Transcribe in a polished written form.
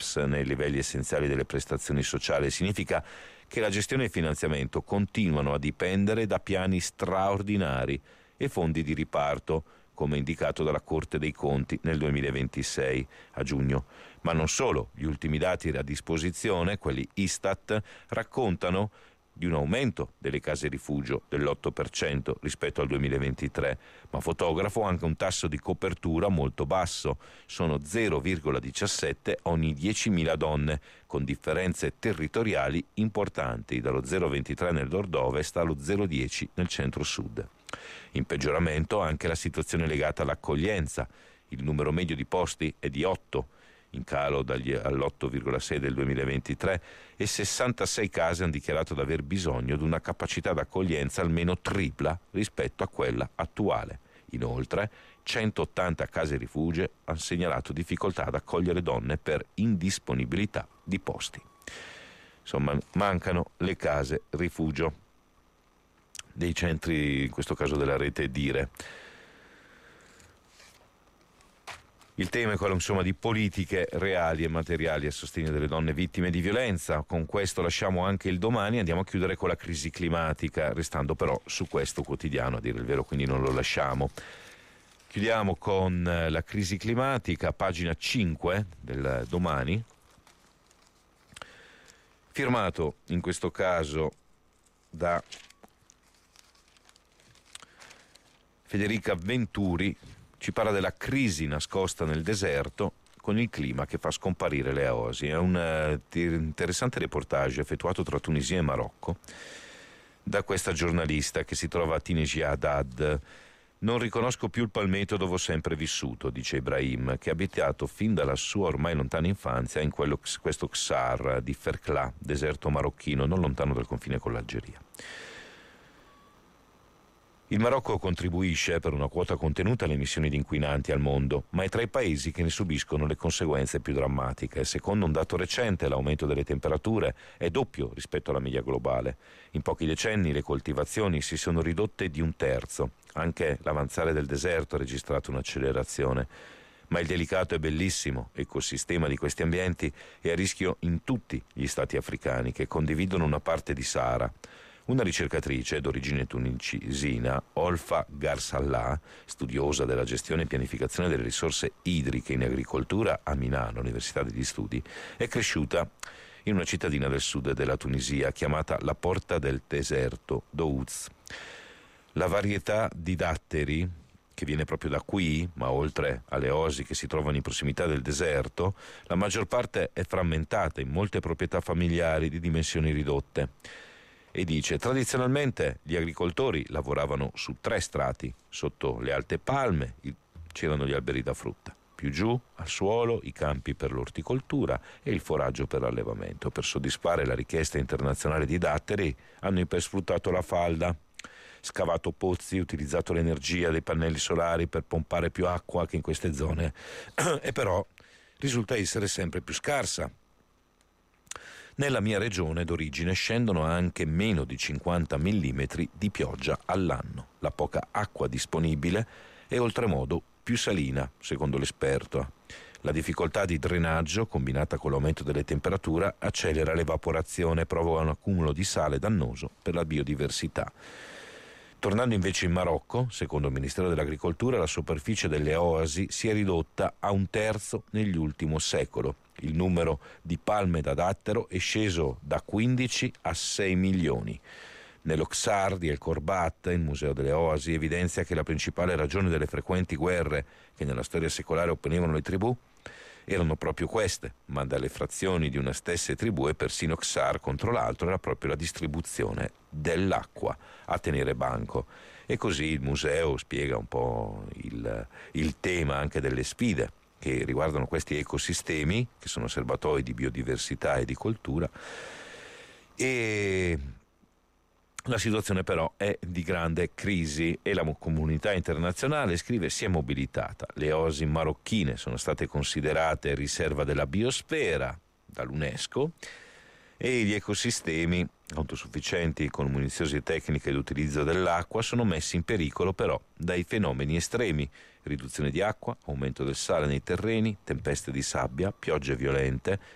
surplus nei livelli essenziali delle prestazioni sociali. Significa che la gestione e il finanziamento continuano a dipendere da piani straordinari e fondi di riparto, come indicato dalla Corte dei Conti nel 2026 a giugno. Ma non solo, gli ultimi dati a disposizione, quelli Istat, raccontano di un aumento delle case rifugio dell'8% rispetto al 2023, ma fotografo anche un tasso di copertura molto basso, sono 0,17 ogni 10.000 donne, con differenze territoriali importanti, dallo 0,23 nel nord-ovest allo 0,10 nel centro-sud. In peggioramento anche la situazione legata all'accoglienza, il numero medio di posti è di 8, in calo all'8,6 del 2023, e 66 case hanno dichiarato di aver bisogno di una capacità d'accoglienza almeno tripla rispetto a quella attuale. Inoltre, 180 case rifugio hanno segnalato difficoltà ad accogliere donne per indisponibilità di posti. Insomma, mancano le case rifugio dei centri, in questo caso della rete Dire. Il tema è quello, insomma, di politiche reali e materiali a sostegno delle donne vittime di violenza. Con questo lasciamo anche il domani, andiamo a chiudere con la crisi climatica, restando però su questo quotidiano, a dire il vero, quindi non lo lasciamo. Chiudiamo con la crisi climatica, pagina 5 del domani, firmato in questo caso da Federica Venturi. Ci parla della crisi nascosta nel deserto con il clima che fa scomparire le oasi. È un interessante reportage effettuato tra Tunisia e Marocco da questa giornalista che si trova a Tinegia Haddad. Non riconosco più il palmeto dove ho sempre vissuto, dice Ibrahim, che ha abitato fin dalla sua ormai lontana infanzia in questo Ksar di Ferkla, deserto marocchino non lontano dal confine con l'Algeria. Il Marocco contribuisce per una quota contenuta alle emissioni di inquinanti al mondo, ma è tra i paesi che ne subiscono le conseguenze più drammatiche. Secondo un dato recente, l'aumento delle temperature è doppio rispetto alla media globale. In pochi decenni le coltivazioni si sono ridotte di un terzo. Anche l'avanzare del deserto ha registrato un'accelerazione. Ma il delicato e bellissimo ecosistema di questi ambienti è a rischio in tutti gli stati africani che condividono una parte di Sahara. Una ricercatrice d'origine tunisina, Olfa Garsallah, studiosa della gestione e pianificazione delle risorse idriche in agricoltura a Milan, all'Università degli Studi, è cresciuta in una cittadina del sud della Tunisia chiamata la Porta del Deserto, Douz. La varietà di datteri, che viene proprio da qui, ma oltre alle oasi che si trovano in prossimità del deserto, la maggior parte è frammentata in molte proprietà familiari di dimensioni ridotte. E dice, tradizionalmente gli agricoltori lavoravano su 3 strati, sotto le alte palme c'erano gli alberi da frutta, più giù al suolo i campi per l'orticoltura e il foraggio per l'allevamento. Per soddisfare la richiesta internazionale di datteri hanno sfruttato la falda, scavato pozzi, utilizzato l'energia dei pannelli solari per pompare più acqua che in queste zone e però risulta essere sempre più scarsa. Nella mia regione d'origine scendono anche meno di 50 mm di pioggia all'anno. La poca acqua disponibile è oltremodo più salina, secondo l'esperto. La difficoltà di drenaggio, combinata con l'aumento delle temperature, accelera l'evaporazione e provoca un accumulo di sale dannoso per la biodiversità. Tornando invece in Marocco, secondo il Ministero dell'Agricoltura, la superficie delle oasi si è ridotta a 1/3 nell'ultimo secolo. Il numero di palme da dattero è sceso da 15 a 6 milioni. Nello Ksar di El Korbat, il Museo delle Oasi, evidenzia che la principale ragione delle frequenti guerre che nella storia secolare opponevano le tribù erano proprio queste, ma dalle frazioni di una stessa tribù e persino Ksar contro l'altro era proprio la distribuzione dell'acqua a tenere banco. E così il museo spiega un po' il tema anche delle sfide che riguardano questi ecosistemi, che sono serbatoi di biodiversità e di coltura, e la situazione però è di grande crisi e la comunità internazionale, scrive, si è mobilitata. Le oasi marocchine sono state considerate riserva della biosfera dall'UNESCO e gli ecosistemi autosufficienti con muniziose tecniche d'utilizzo dell'acqua sono messi in pericolo però dai fenomeni estremi: riduzione di acqua, aumento del sale nei terreni, tempeste di sabbia, piogge violente,